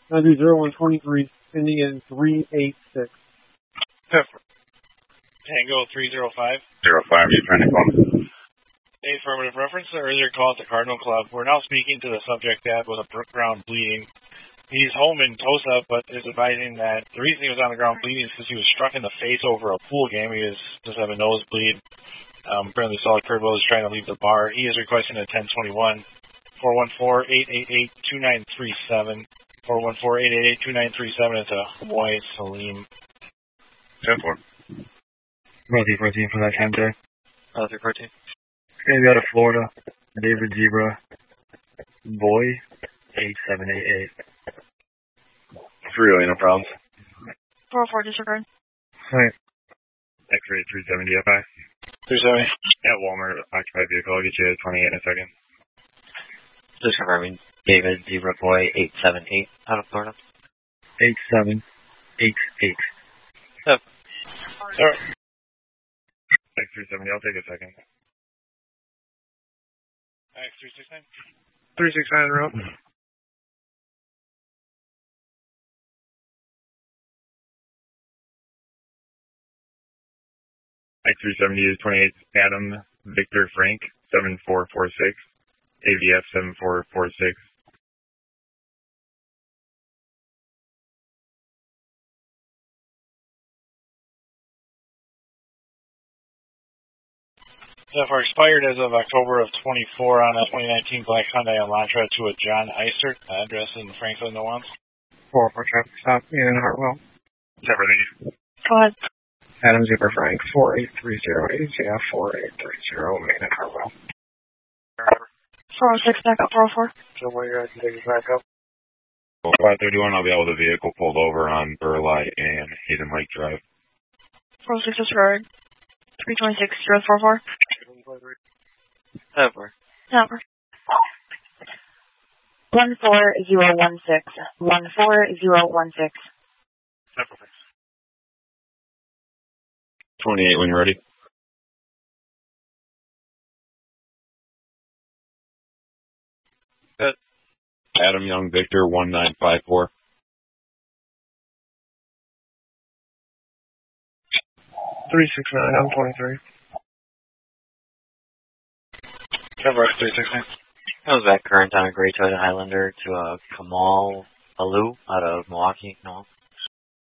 That'd be 0123, ending in 386. Tango 305. 05, you trying to call me? Affirmative. Reference to earlier call at the Cardinal Club. We're now speaking to the subject that was on the ground bleeding. He's home in Tosa, but is advising that the reason he was on the ground bleeding is because he was struck in the face over a pool game. He was just having a nosebleed. Apparently saw Curville was trying to leave the bar. He is requesting a 1021. 414-888-2937. 414-888-2937. It's a Hawaii Salim. 10-4. Rosy 14 for that time there. Rosy 14. Maybe out of Florida. David Zebra. Boy. 8788. 3 no problems. 404 disregard. Alright. X-ray 370 FI. 370. At Walmart, occupied vehicle. I'll get you at 28 in a second. Just confirming. David Zebra Boy 878 out of Florida. 8788. Yep. Alright. X370, I'll take a second. X369. 369 en route. X370 is 28 Adam Victor Frank 7446. AVF 7446. Zephyr expired as of October of 24 on a 2019 Black Hyundai Elantra to a John Eisert, address in Franklin, Nuance. 404 traffic stop in Hartwell. Zephyr, thank you. Go ahead. Adam Zebra Frank, 4830 ACF 4830, main at Hartwell. 406 back up 404. So where you guys can take us back up? 531, I'll be out with the vehicle pulled over on Burleigh and Hayden Lake Drive. 406 disregard. 326 044. 7-4. 14016. 14016. 28 when you're ready. Good. Adam Young Victor 1954. 369, I'm 23. Zephyr X369. I was back current on a gray Toyota Highlander to a Kamal Alou out of Milwaukee. No.